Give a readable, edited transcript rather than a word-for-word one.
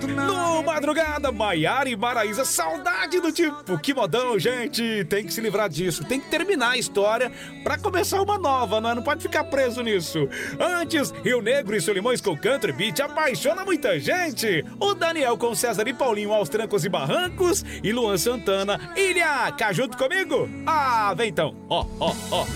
No Madrugada, Maiara e Maraísa, saudade do tipo, que modão, gente, tem que se livrar disso, tem que terminar a história pra começar uma nova, não pode ficar preso nisso. Antes, Rio Negro e Solimões com Country Beat apaixona muita gente. O Daniel com César e Paulinho aos trancos e barrancos e Luan Santana, Ilha, cá junto comigo? Ah, vem então, ó.